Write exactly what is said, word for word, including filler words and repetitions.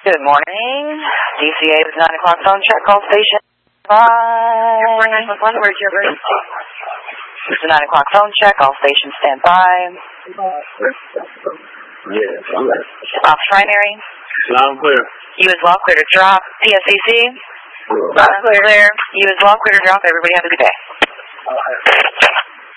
Good morning. D C A is nine o'clock phone check, call station. Bye. nine one one, where's your emergency? It's a nine o'clock phone check, all stations stand by. Yes, I'm there. Ops primary. Loud and clear. You as well, clear to drop. P S C C. Good. Loud and clear. You as well, clear to drop. Everybody have a good day. All right.